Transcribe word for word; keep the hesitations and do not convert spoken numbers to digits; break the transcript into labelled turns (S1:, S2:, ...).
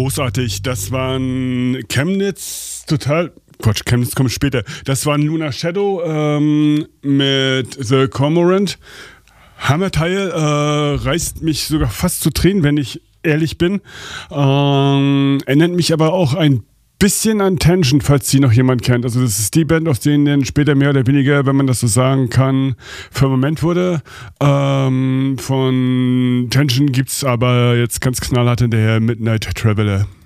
S1: großartig. Das waren Chemnitz, total... Quatsch, Chemnitz kommt später. Das war Lunar Shadow ähm, mit The Cormorant. Hammerteil, äh, reißt mich sogar fast zu Tränen, wenn ich ehrlich bin. Ähm, erinnert mich aber auch ein bisschen an Tension, falls sie noch jemand kennt. Also das ist die Band, aus denen dann später mehr oder weniger, wenn man das so sagen kann, Firmament wurde. Ähm, von Tension gibt's aber jetzt ganz knallhart hinterher Midnight Traveler.